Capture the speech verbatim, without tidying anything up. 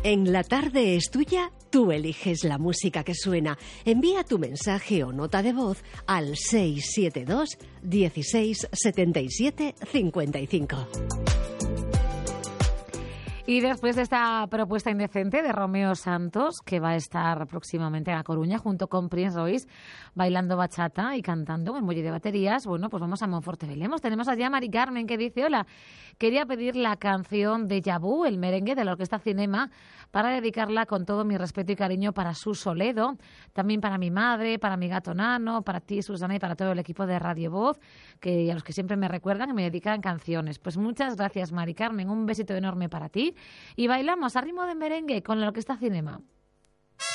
En La Tarde es Tuya, tú eliges la música que suena. Envía tu mensaje o nota de voz al seis siete dos, dieciséis, setenta y siete, cincuenta y cinco. Y después de esta propuesta indecente de Romeo Santos, que va a estar próximamente en A Coruña junto con Prince Royce, bailando bachata y cantando en muelle de baterías, bueno, pues vamos a Monforte Velemos. Tenemos allá a Mari Carmen que dice, hola, quería pedir la canción de Yabú, el merengue de la Orquesta Cinema, para dedicarla con todo mi respeto y cariño para su Soledo, también para mi madre, para mi gato Nano, para ti, Susana, y para todo el equipo de Radio Voz, que a los que siempre me recuerdan y me dedican canciones. Pues muchas gracias, Mari Carmen, un besito enorme para ti. Y bailamos a ritmo de merengue con la Orquesta Cinema.